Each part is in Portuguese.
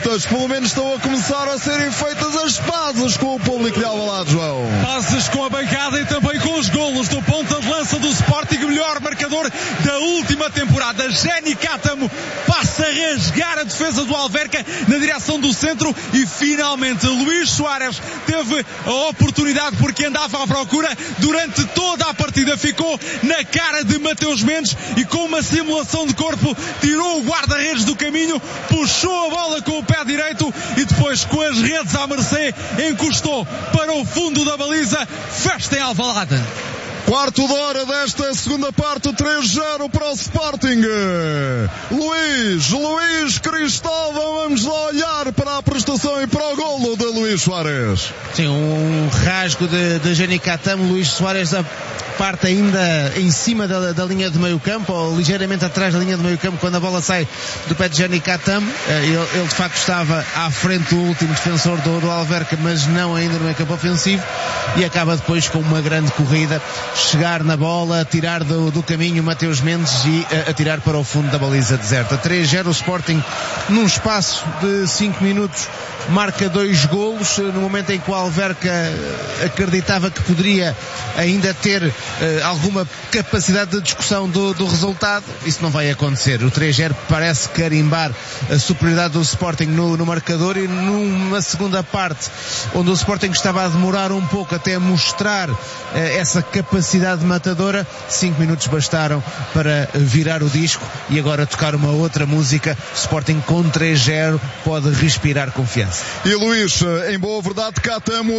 feitas, pelo menos estão a começar a serem feitas as pazes com o público de Alvalade, João. Pazes com a bancada e também com os golos do ponta de lança do Sporting, melhor marcador da última temporada. Jenny Cátamo passa a rasgar a defesa do Alverca na direção do centro e finalmente Luís Soares teve a oportunidade porque andava à procura durante toda a partida, ficou na cara de Mateus Mendes e com uma simulação de corpo tirou o guarda-redes do caminho, puxou a bola com o pé direito e depois com as redes à mercê encostou para o fundo da baliza. Festa em Alvalade. Quarto de hora desta segunda parte, 3-0 para o Sporting. Luís Cristóvão, vamos lá olhar para a prestação e para o golo de Luís Soares. Sim, um rasgo de Jenny Cátamo. Luís Soares a parte ainda em cima da linha de meio campo, ou ligeiramente atrás da linha de meio campo, quando a bola sai do pé de Jenny Cátamo. Ele de facto estava à frente do último defensor do Alverca, mas não ainda no meio campo ofensivo, e acaba depois com uma grande corrida, chegar na bola, tirar do caminho Mateus Mendes e atirar para o fundo da baliza deserta. 3-0, o Sporting num espaço de 5 minutos marca 2 golos, no momento em que o Alverca acreditava que poderia ainda ter alguma capacidade de discussão do resultado. Isso não vai acontecer. O 3-0 parece carimbar a superioridade do Sporting no marcador, e numa segunda parte onde o Sporting estava a demorar um pouco até mostrar essa capacidade matadora, 5 minutos bastaram para virar o disco e agora tocar uma outra música. O Sporting com 3-0 pode respirar confiança. E Luís, em boa verdade, Cátamo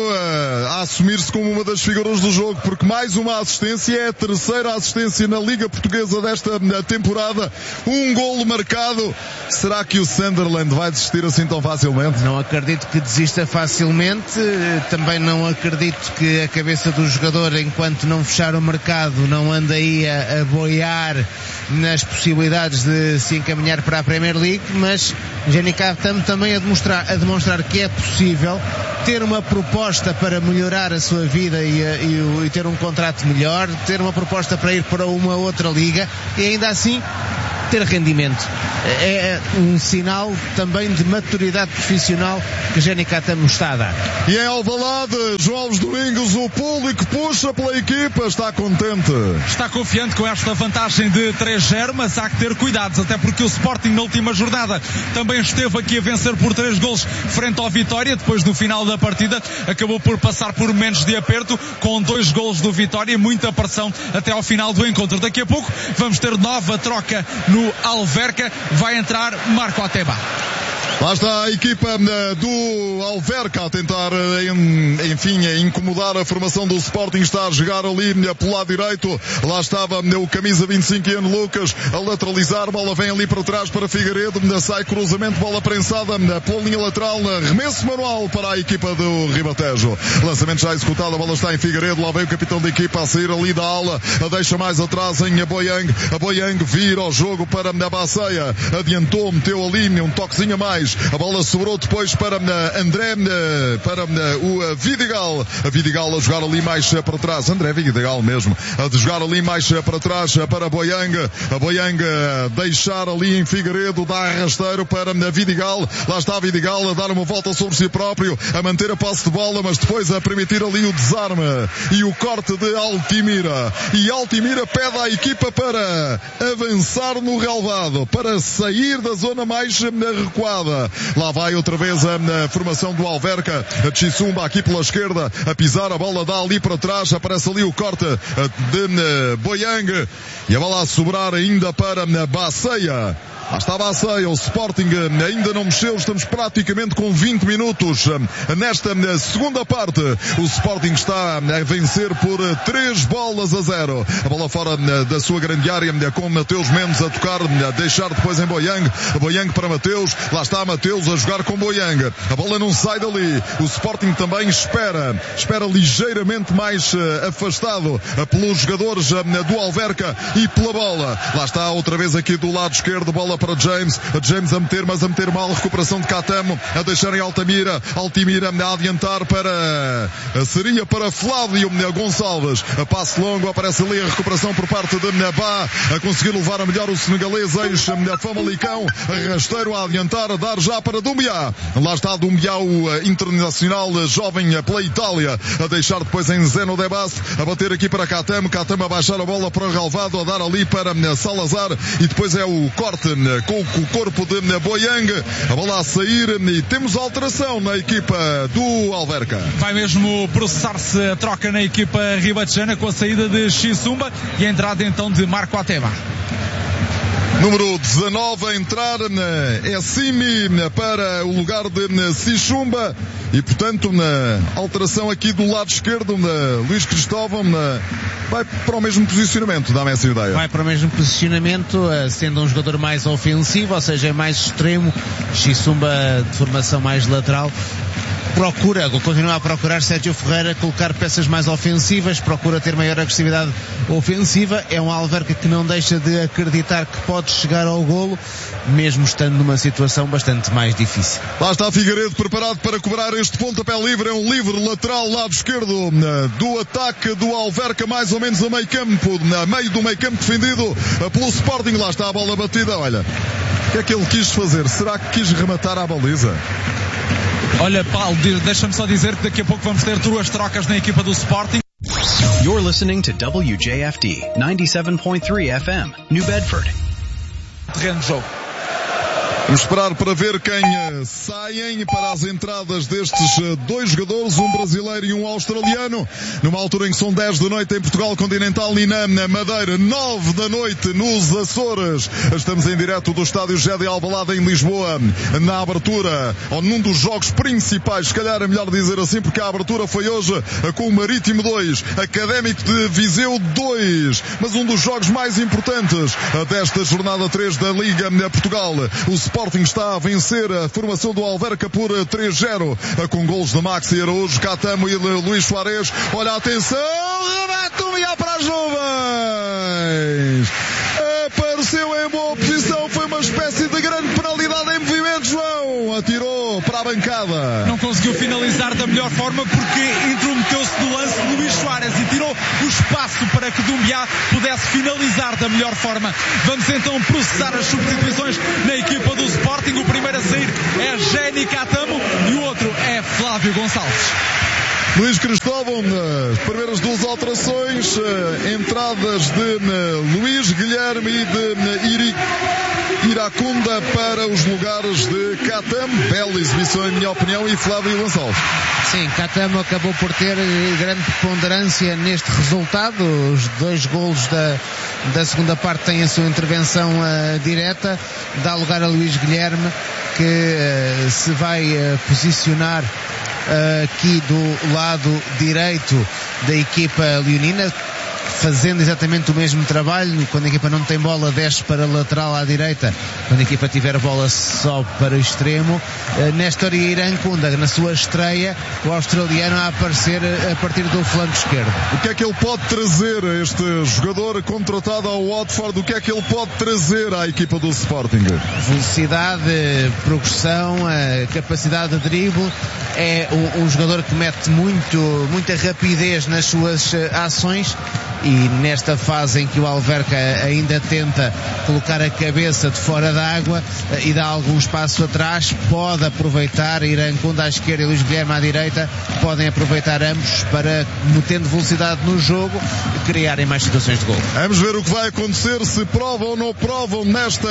a assumir-se como uma das figuras do jogo, porque mais uma assistência, é a terceira assistência na Liga Portuguesa desta temporada, um golo marcado. Será que o Sunderland vai desistir assim tão facilmente? Não acredito que desista facilmente, também não acredito que a cabeça do jogador, enquanto não fechar o mercado, não anda aí a boiar nas possibilidades de se encaminhar para a Premier League, mas Jenny Cátamo também a demonstrar que é possível ter uma proposta para melhorar a sua vida e ter um contrato melhor, ter uma proposta para ir para uma outra liga e ainda assim ter rendimento. É um sinal também de maturidade profissional que Jenny Cátamo está a dar. E em Alvalade, João Alves Domingos, o público puxa pela equipa, está contente. Está confiante com esta vantagem de 3-0, mas há que ter cuidados, até porque o Sporting na última jornada também esteve aqui a vencer por 3 golos frente ao Vitória. Depois no final da partida acabou por passar por momentos de aperto com 2 golos do Vitória, muita pressão até ao final do encontro. Daqui a pouco vamos ter nova troca no Alverca, vai entrar Marco Ateba. Lá está a equipa do Alverca a tentar, enfim, incomodar a formação do Sporting. Está a jogar ali pelo lado direito. Lá estava o camisa 25, Ian Lucas, a lateralizar. Bola vem ali para trás para Figueiredo. Sai cruzamento, bola prensada pela linha lateral. Remesso manual para a equipa do Ribatejo. Lançamento já executado, a bola está em Figueiredo. Lá vem o capitão da equipa a sair ali da ala. A deixa mais atrás em Boiang. A Boiang vira o jogo para a Baceia. Adiantou, meteu ali um toquezinho a mais. A bola sobrou depois para André, para o Vidigal. A Vidigal a jogar ali mais para trás. André Vidigal mesmo. A jogar ali mais para trás para Boiang. A Boiang deixar ali em Figueiredo, dá rasteiro para Vidigal. Lá está a Vidigal a dar uma volta sobre si próprio, a manter a posse de bola, mas depois a permitir ali o desarme e o corte de Altimira. E Altimira pede à equipa para avançar no relvado, para sair da zona mais recuada. Lá vai outra vez a formação do Alverca. A Chissumba aqui pela esquerda a pisar, a bola dá ali para trás, aparece ali o corte de Boiang e a bola a sobrar ainda para Baceia. Lá está a Baceia, o Sporting ainda não mexeu, estamos praticamente com 20 minutos nesta segunda parte. O Sporting está a vencer por 3-0. A bola fora da sua grande área com Mateus Mendes a tocar, a deixar depois em Boiang. Boiang para Mateus, lá está Mateus a jogar com Boiang. A bola não sai dali. O Sporting também espera ligeiramente mais afastado pelos jogadores do Alverca e pela bola. Lá está outra vez aqui do lado esquerdo, bola para James a meter, mas a meter mal, recuperação de Catamo, a deixar em Altimira a adiantar para seria para Flávio Gonçalves, a passe longo, aparece ali a recuperação por parte de Bá, a conseguir levar a melhor o senegalês, Famalicão, rasteiro a adiantar, a dar já para Doumbia, lá está Doumbia, o internacional jovem pela Itália, a deixar depois em Zeno de Basse, a bater aqui para Catamo a baixar a bola para o relvado, a dar ali para Salazar, e depois é o corte com o corpo de Boyang, a bola a sair, e temos alteração na equipa do Alverca. Vai mesmo processar-se a troca na equipa ribatejana com a saída de Xisumba e a entrada então de Marco Ateba. Número 19 a entrar é Simi para o lugar de Xisumba, e portanto na alteração aqui do lado esquerdo, Luís Cristóvão vai para o mesmo posicionamento, dá-me essa ideia. Vai para o mesmo posicionamento, sendo um jogador mais ofensivo, ou seja, mais extremo. Xisumba de formação mais lateral. Continua a procurar Sérgio Ferreira colocar peças mais ofensivas, procura ter maior agressividade ofensiva. É um Alverca que não deixa de acreditar que pode chegar ao golo, mesmo estando numa situação bastante mais difícil. Lá está Figueiredo preparado para cobrar este pontapé livre, é um livre lateral lado esquerdo do ataque do Alverca, mais ou menos a meio campo, a meio do meio campo defendido pelo Sporting. Lá está a bola batida, olha, o que é que ele quis fazer? Será que quis rematar à baliza? Olha, Paulo, deixa-me só dizer que daqui a pouco vamos ter duas trocas na equipa do Sporting. You're listening to WJFD 97.3 FM, New Bedford. Terreno de jogo. Vamos esperar para ver quem saem para as entradas destes dois jogadores, um brasileiro e um australiano, numa altura em que são 10 da noite em Portugal Continental e na Madeira, 9 da noite nos Açores. Estamos em direto do estádio Gede Alvalade em Lisboa, na abertura, ou num dos jogos principais, se calhar é melhor dizer assim, porque a abertura foi hoje com o Marítimo 2, Académico de Viseu 2, mas um dos jogos mais importantes desta jornada 3 da Liga Portugal. O Sporting está a vencer a formação do Alverca por 3-0, com golos de Maxi Araújo, Catamo e Luís Soares. Olha, atenção, remate para as nuvens. Apareceu em boa posição, foi uma espécie de grande penalidade em movimento, João. Atirou para a bancada. Não conseguiu finalizar da melhor forma porque intrometeu-se no lance Luís Soares e tirou o espaço para que Doumbia pudesse finalizar da melhor forma. Vamos então processar as substituições na equipa do Sporting. O primeiro a sair é Jenny Catamo e o outro é Flávio Gonçalves. Luís Cristóvão, as primeiras duas alterações, entradas de Luís Guilherme e de Iracunda para os lugares de Catamo. Bela exibição, em minha opinião, e Flávio Gonçalves. Sim, Catamo acabou por ter grande preponderância neste resultado. Os dois golos da segunda parte têm a sua intervenção direta. Dá lugar a Luís Guilherme, que se vai posicionar aqui do lado direito da equipa leonina, fazendo exatamente o mesmo trabalho. Quando a equipa não tem bola, desce para lateral à direita. Quando a equipa tiver bola, sobe para o extremo. Néstor Iracunda, na sua estreia, o australiano a aparecer a partir do flanco esquerdo. O que é que ele pode trazer a este jogador contratado ao Watford? O que é que ele pode trazer à equipa do Sporting? Velocidade, progressão, capacidade de drible. É um jogador que mete muita rapidez nas suas ações, e nesta fase em que o Alverca ainda tenta colocar a cabeça de fora da água e dá algum espaço atrás, pode aproveitar. Iracunda à esquerda e Luís Guilherme à direita podem aproveitar ambos para, metendo velocidade no jogo, criarem mais situações de gol. Vamos ver o que vai acontecer, se provam ou não provam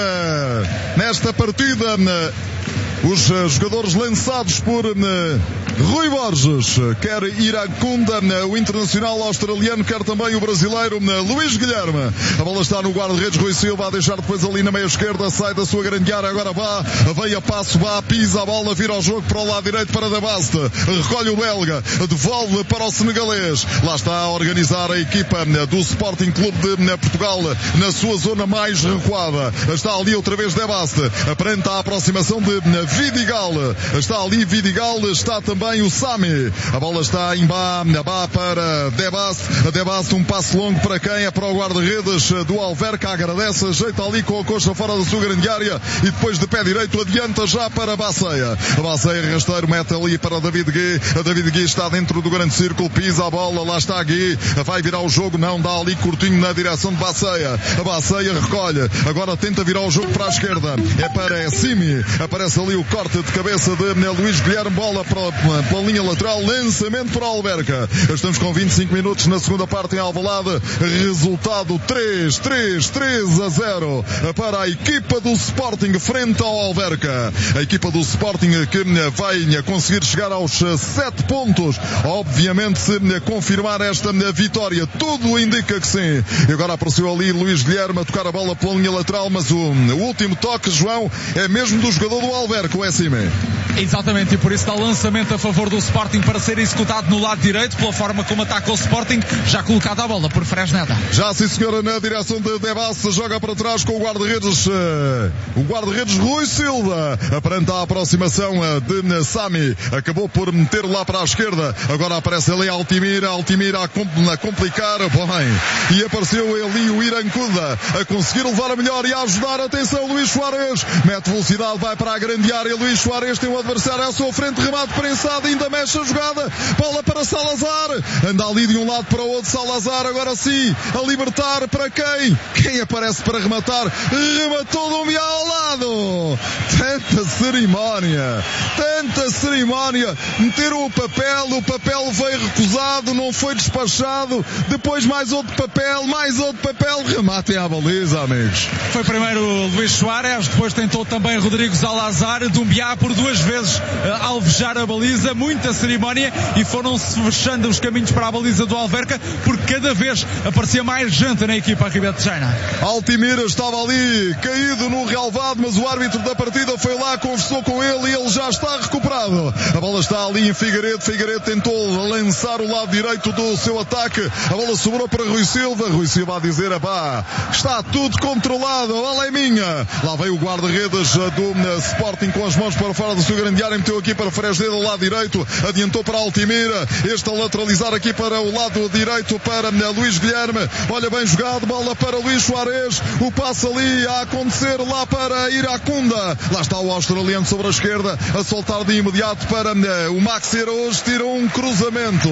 nesta partida. Os jogadores lançados por Rui Borges, quer Iracunda, o internacional australiano, quer também o brasileiro Luís Guilherme. A bola está no guarda-redes, Rui Silva a deixar depois ali na meia esquerda, sai da sua grande área, agora vem a passo, pisa a bola, vira ao jogo para o lado direito para Da Baste, recolhe o belga, devolve para o senegalês. Lá está a organizar a equipa do Sporting Clube de Portugal na sua zona mais recuada. Está ali outra vez Da Baste, aparenta a aproximação de Vidigal. Está ali Vidigal, está também tem o Sami. A bola está em Bá para Debas. Debas, um passe longo para quem? É para o guarda-redes do Alverca. Agradece, ajeita ali com a coxa fora da sua grande área e depois de pé direito adianta já para Baceia. Baceia rasteiro, mete ali para David Gui. David Gui está dentro do grande círculo, pisa a bola, lá está Gui. Vai virar o jogo, não, dá ali curtinho na direção de Baceia. A Baceia recolhe, agora tenta virar o jogo para a esquerda. É para Simi. Aparece ali o corte de cabeça de Luís Guilherme, bola pela linha lateral, lançamento para a Alverca. Estamos com 25 minutos na segunda parte em Alvalade. Resultado 3-0 para a equipa do Sporting frente ao Alverca. A equipa do Sporting que vai conseguir chegar aos 7 pontos. Obviamente, se confirmar esta vitória, tudo indica que sim. E agora apareceu ali Luís Guilherme a tocar a bola pela linha lateral, mas o último toque, João, é mesmo do jogador do Alverca, o Essime. Exatamente, e por isso dá lançamento a favor do Sporting para ser executado no lado direito, pela forma como ataca o Sporting, já colocada a bola por Fresneda. Já sim senhora, na direção de Debas, joga para trás com o guarda-redes Rui Silva, perante a aproximação de Sami, acabou por meter lá para a esquerda, agora aparece ali Altimira a complicar, bem, e apareceu ali o Irancuda, a conseguir levar a melhor e a ajudar, atenção, Luís Soares, mete velocidade, vai para a grande área, Luís Soares tem o adversário à sua frente, remate prensado, ainda mexe a jogada, bola para Salazar, anda ali de um lado para o outro, Salazar agora sim, a libertar para quem? Quem aparece para rematar? Rematou do Miá ao lado, tanta cerimónia, meteram o papel veio recusado, não foi despachado, depois mais outro papel, rematem à baliza, amigos. Foi primeiro Luís Soares, depois tentou também Rodrigo Salazar, Dumbiá por duas vezes alvejar a baliza, muita cerimónia, e foram-se fechando os caminhos para a baliza do Alverca, porque cada vez aparecia mais gente na equipa ribetejana. Altimira estava ali caído no relvado, mas o árbitro da partida foi lá, conversou com ele e ele já está recuperado. A bola está ali em Figueiredo tentou lançar o lado direito do seu ataque, a bola sobrou para Rui Silva a dizer, está tudo controlado, a bola é minha. Lá veio o guarda-redes do Sporting com as mãos para fora da sua grande área, meteu aqui para Fresneda do lado direito, adiantou para Altimira, este a lateralizar aqui para o lado direito para Luís Guilherme, olha bem jogado, bola para Luís Soares, o passe ali a acontecer lá para Iracunda, lá está o australiano sobre a esquerda, a soltar de imediato para o Max Heroes, tirou um cruzamento,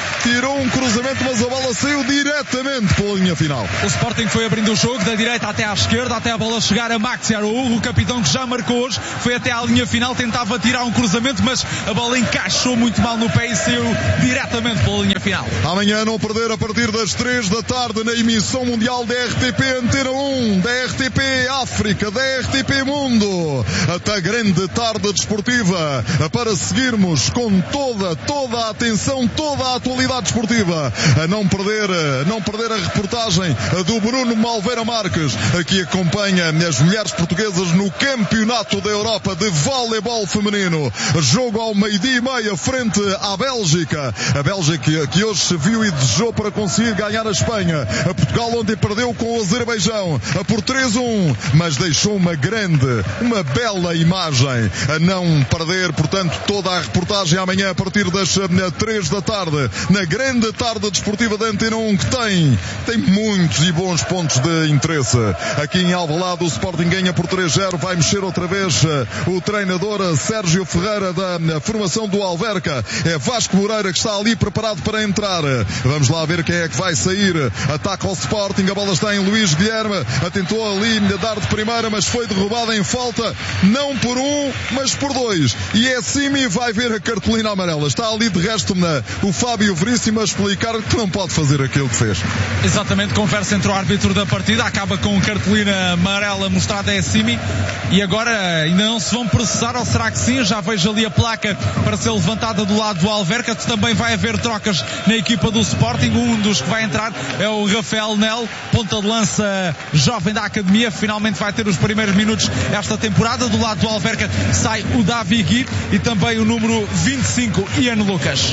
mas a bola saiu diretamente pela linha final. O Sporting foi abrindo o jogo da direita até à esquerda, até a bola chegar a Max Heroes, o capitão que já marcou hoje, foi até à linha final, tentava tirar um cruzamento, mas a bola encaixou muito mal no pé e saiu diretamente pela linha final. Amanhã não perder a partir das 3 da tarde na emissão mundial da RTP Antena 1, da RTP África, da RTP Mundo, até grande tarde desportiva, para seguirmos com toda a atenção, toda a atualidade desportiva, a não perder a reportagem do Bruno Malveira Marques, que acompanha as mulheres portuguesas no Campeonato da Europa de Voleibol Feminino, jogo ao 12:30 frente à Bélgica, a Bélgica que hoje se viu e desejou para conseguir ganhar a Espanha, a Portugal ontem perdeu com o Azerbaijão por 3-1, mas deixou uma bela imagem, a não perder, portanto, toda a reportagem amanhã a partir das 3 da tarde, na grande tarde desportiva da Antena 1, que tem muitos e bons pontos de interesse. Aqui em Alvalade o Sporting ganha por 3-0, vai mexer outra vez o treinador Sérgio Ferreira da formação do Alverca, é Vasco Moreira que está ali preparado para entrar. Vamos lá ver quem é que vai sair. Ataca ao Sporting, a bola está em Luís Guilherme, tentou ali dar de primeira, mas foi derrubada em falta, não por um, mas por dois, e é Simi, vai ver a cartolina amarela. Está ali de resto o Fábio Veríssimo a explicar que não pode fazer aquilo que fez. Exatamente, conversa entre o árbitro da partida, acaba com cartolina amarela mostrada a Simi, e agora ainda não se vão processar, ou será que sim? Já vejo ali a placa para ser levantada do lado do Alverca. Também vai haver trocas na equipa do Sporting, um dos que vai entrar é o Rafael Nel, ponta de lança jovem da Academia, finalmente vai ter os primeiros minutos esta temporada. Do lado do Alverca sai o Davi Gui e também o número 25, Ian Lucas.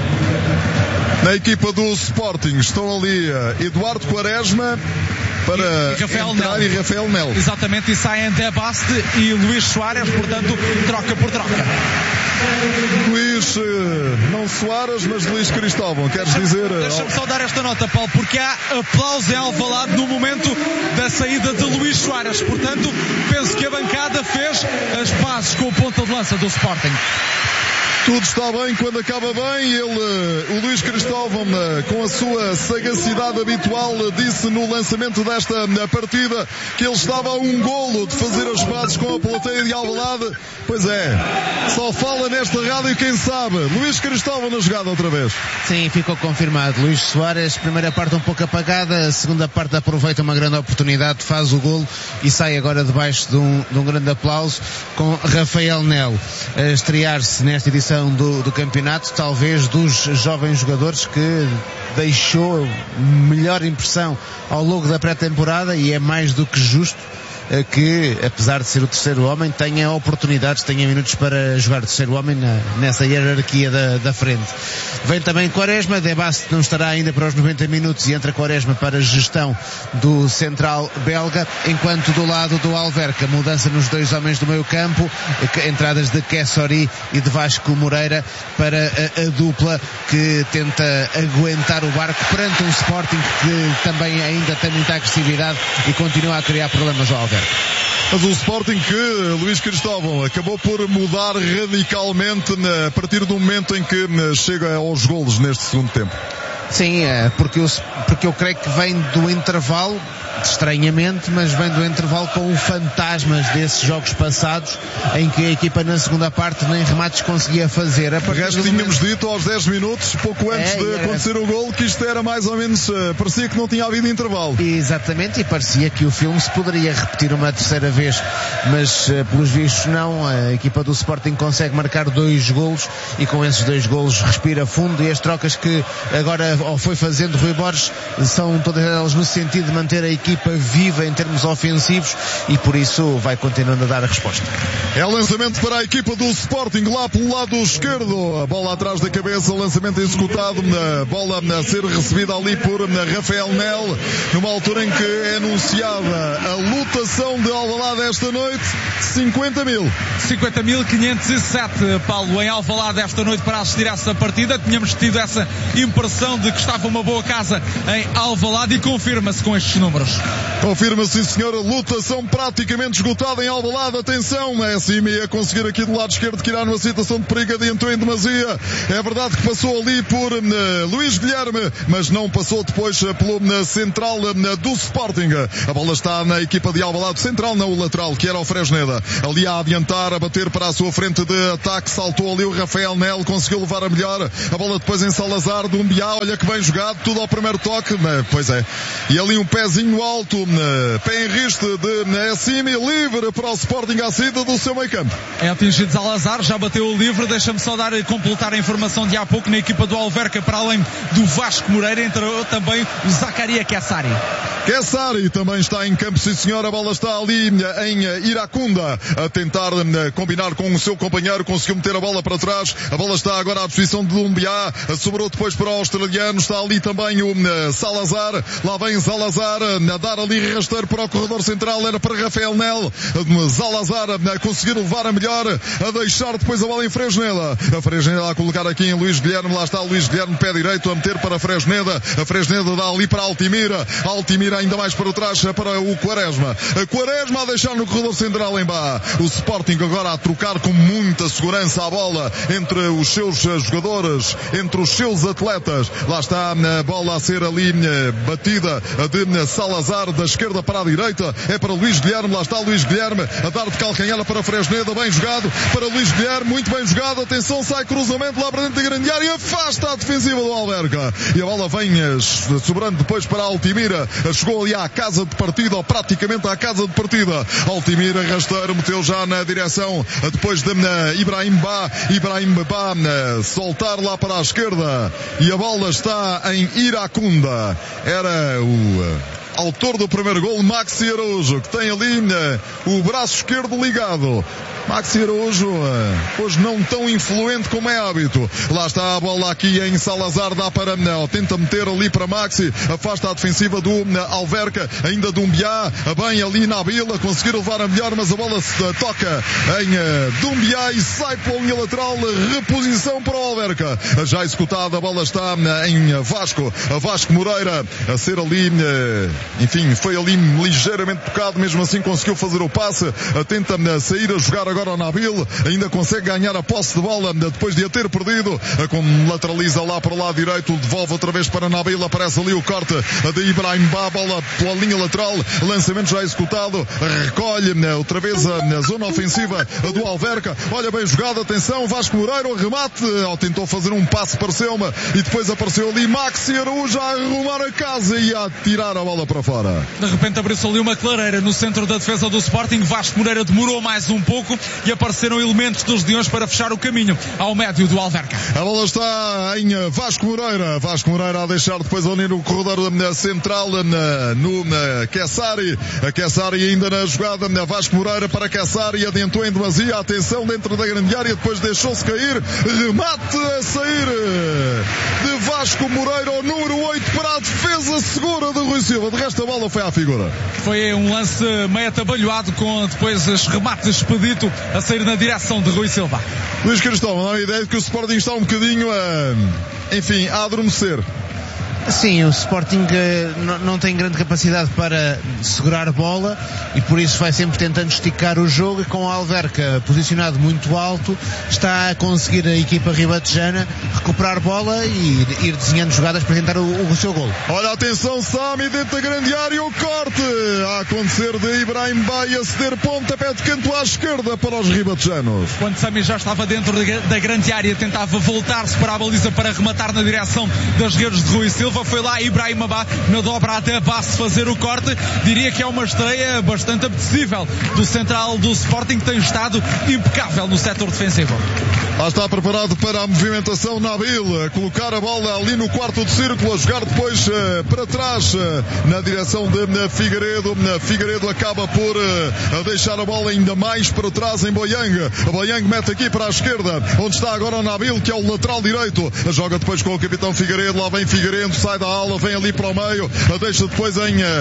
Na equipa do Sporting estão ali Eduardo Quaresma para entrar e Rafael Nel. Exatamente, e saem Debaste e Luís Soares, portanto, troca por troca. Luís, não Soares, mas Luís Cristóvão, queres dizer? Deixa-me só dar esta nota, Paulo, porque há aplauso em Alvalade no momento da saída de Luís Soares. Portanto, penso que a bancada fez as pazes com o ponta de lança do Sporting. Tudo está bem quando acaba bem. O Luís Cristóvão, com a sua sagacidade habitual, disse no lançamento desta partida que ele estava a um golo de fazer as pazes com a plateia de Alvalade. Pois é, só fala nesta rádio quem sabe. Luís Cristóvão na jogada outra vez. Sim, ficou confirmado. Luís Soares, primeira parte um pouco apagada, a segunda parte aproveita uma grande oportunidade, faz o golo e sai agora debaixo de um grande aplauso, com Rafael Nel a estrear-se nesta edição do campeonato, talvez dos jovens jogadores que deixou melhor impressão ao longo da pré-temporada, e é mais do que justo que, apesar de ser o terceiro homem, tenha oportunidades, tenha minutos para jogar terceiro homem nessa hierarquia da frente. Vem também Quaresma, De Bast não estará ainda para os 90 minutos e entra Quaresma para a gestão do central belga, enquanto do lado do Alverca, mudança nos dois homens do meio campo, entradas de Kessori e de Vasco Moreira para a dupla que tenta aguentar o barco perante um Sporting que também ainda tem muita agressividade e continua a criar problemas ao Alverca. Mas o Sporting que Luís Cristóvão acabou por mudar radicalmente a partir do momento em que chega aos golos neste segundo tempo. Sim, porque eu creio que vem do intervalo, estranhamente, mas vem do intervalo com fantasmas desses jogos passados em que a equipa na segunda parte nem remates conseguia fazer. O resto tínhamos dito aos 10 minutos, pouco antes de acontecer o golo, que isto era mais ou menos, parecia que não tinha havido intervalo. Exatamente, e parecia que o filme se poderia repetir uma terceira vez, mas pelos vistos não. A equipa do Sporting consegue marcar 2 golos e com esses 2 golos respira fundo, e as trocas que agora foi fazendo Rui Borges são todas elas no sentido de manter a equipa viva em termos ofensivos, e por isso vai continuando a dar a resposta. É lançamento para a equipa do Sporting lá pelo lado esquerdo, a bola atrás da cabeça, lançamento executado, a bola a ser recebida ali por Rafael Nel, numa altura em que é anunciada a lotação de Alvalade esta noite, 50.507, Paulo, em Alvalade esta noite para assistir a essa partida. Tínhamos tido essa impressão de que estava uma boa casa em Alvalade, e confirma-se com estes números. Confirma-se, sim senhor, lotação praticamente esgotada em Alvalade. Atenção, é assim a conseguir aqui do lado esquerdo tirar numa situação de perigo, adiantou em demasia. É verdade que passou ali por Luís Guilherme, mas não passou depois pelo central do Sporting. A bola está na equipa de Alvalade, central não, o lateral, que era o Fresneda, ali a adiantar, a bater para a sua frente de ataque, saltou ali o Rafael Nel, conseguiu levar a melhor, a bola depois em Salazar, do Umbiá, olha que bem jogado, tudo ao primeiro toque, pois é, e ali um pezinho alto, pé em riste de Assimi, livre para o Sporting à saída do seu meio campo. É atingido Salazar, já bateu o livre. Deixa-me só completar a informação de há pouco. Na equipa do Alverca, para além do Vasco Moreira, entrou também o Zaccaria Kessari. Kessari também está em campo, sim senhor. A bola está ali em Iracunda a tentar combinar com o seu companheiro, conseguiu meter a bola para trás. A bola está agora à disposição de Umbiá, sobrou depois para o australiano, está ali também o Salazar, lá vem Salazar a dar ali rasteiro para o corredor central, era para Rafael Nel. Salazar a conseguir levar a melhor, a deixar depois a bola em Fresneda, a Fresneda a colocar aqui em Luís Guilherme, lá está Luís Guilherme, pé direito a meter para Fresneda, a Fresneda dá ali para Altimira ainda mais para trás para o Quaresma, a Quaresma a deixar no corredor central em Bá. O Sporting agora a trocar com muita segurança a bola entre os seus jogadores, entre os seus atletas. Lá está a bola a ser ali batida de Salazar, da esquerda para a direita, é para Luís Guilherme, lá está Luís Guilherme a dar de calcanhar para Fresneda, bem jogado para Luís Guilherme, muito bem jogado, atenção, sai cruzamento lá para dentro da grande área, afasta a defensiva do Alverca, e a bola vem sobrando depois para Altimira, chegou ali à casa de partida, ou praticamente à casa de partida. Altimira, rasteiro, meteu já na direção, depois de Ibrahim Bá, soltar lá para a esquerda, e a bola está em Iracunda. Era o autor do primeiro gol, Maxi Araújo, que tem ali o braço esquerdo ligado. Maxi Araújo, hoje não tão influente como é hábito. Lá está a bola aqui em Salazar, dá para tenta meter ali para Maxi, afasta a defensiva do Alverca, ainda Dumbiá, bem ali na Vila, conseguir levar a melhor, mas a bola se toca em Dumbiá e sai pela linha lateral, reposição para o Alverca. Já executada, a bola está em Vasco Moreira a ser ali, enfim, foi ali ligeiramente tocado, mesmo assim conseguiu fazer o passe, tenta sair a jogar agora ao Nabil, ainda consegue ganhar a posse de bola depois de a ter perdido, lateraliza lá para o lado direito, devolve outra vez para Nabil, aparece ali o corte de Ibrahim Ba, bola pela linha lateral, lançamento já executado, recolhe outra vez a zona ofensiva do Alverca, olha bem jogado, atenção, Vasco Moreira, o remate, tentou fazer um passe, pareceu-me, e depois apareceu ali Maxi Araújo a arrumar a casa e a tirar a bola para fora. De repente abriu-se ali uma clareira no centro da defesa do Sporting, Vasco Moreira demorou mais um pouco e apareceram elementos dos Leões para fechar o caminho ao médio do Alverca. A bola está em Vasco Moreira a deixar depois ali no corredor central no Kessari, a Kessari ainda na jogada, Vasco Moreira para Kessari, adiantou em demasia, atenção dentro da grande área, depois deixou-se cair, remate a sair de Vasco Moreira, o número 8 para a defesa segura de Rui Silva. De resto a bola foi à figura. Foi um lance meio atabalhoado, com depois os remates expedito a sair na direção de Rui Silva. Luís Cristóvão, dá a ideia de que o Sporting está um bocadinho a adormecer. Sim, o Sporting não tem grande capacidade para segurar a bola e por isso vai sempre tentando esticar o jogo, e com o Alverca posicionado muito alto está a conseguir a equipa ribatejana recuperar bola e ir desenhando jogadas para tentar o seu golo. Olha, atenção, Sami dentro da grande área, o corte a acontecer de Ibrahim Bay a ceder pontapé de canto à esquerda para os ribatejanos. Quando Sami já estava dentro da grande área, tentava voltar-se para a baliza para rematar na direção das redes de Rui Silva, foi lá Ibrahim Abá na dobra até Basse fazer o corte. Diria que é uma estreia bastante apetecível do central do Sporting, que tem estado impecável no setor defensivo. Lá está preparado para a movimentação Nabil, a colocar a bola ali no quarto de círculo, a jogar depois para trás na direção de Figueiredo. Figueiredo acaba por deixar a bola ainda mais para trás em Boiang. Boiang mete aqui para a esquerda, onde está agora o Nabil, que é o lateral direito. Joga depois com o capitão Figueiredo, lá vem Figueiredo, sai da ala, vem ali para o meio, deixa depois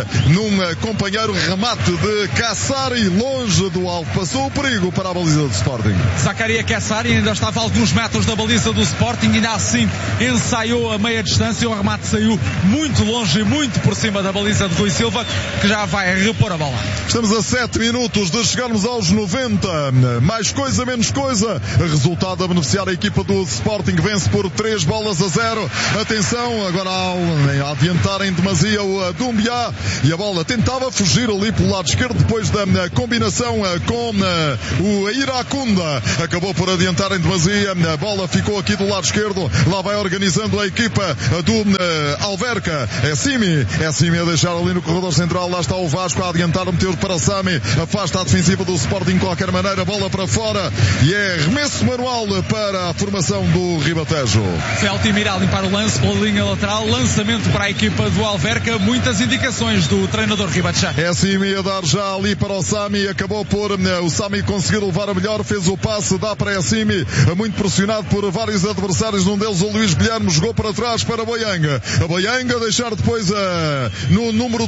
num companheiro remate de Kessari, longe do alvo. Passou o perigo para a baliza do Sporting. Zaccaria Kessari ainda estava a alguns metros da baliza do Sporting, ainda assim ensaiou a meia distância, o remate saiu muito longe e muito por cima da baliza de Rui Silva, que já vai repor a bola. Estamos a 7 minutos de chegarmos aos 90, mais coisa, menos coisa, resultado a beneficiar a equipa do Sporting, vence por 3-0. Atenção, agora a adiantar em demasia o Dumbiá, e a bola tentava fugir ali pelo lado esquerdo depois da combinação com o Iracunda, acabou por adiantar em demasia, a bola ficou aqui do lado esquerdo, lá vai organizando a equipa do Alverca, é Simi a deixar ali no corredor central, lá está o Vasco a adiantar, meteu para Sami, afasta a defensiva do Sporting de qualquer maneira, bola para fora e é remesso manual para a formação do Ribatejo. Foi Altimir a limpar o lance pela linha lateral, lançamento para a equipa do Alverca, muitas indicações do treinador Ribatejano. É Simi a dar já ali para o Sami, acabou por o Sami conseguir levar a melhor, fez o passe, dá para a Simi, muito pressionado por vários adversários, um deles o Luís Guilherme, jogou para trás para Boianga, a Boianga deixar depois no número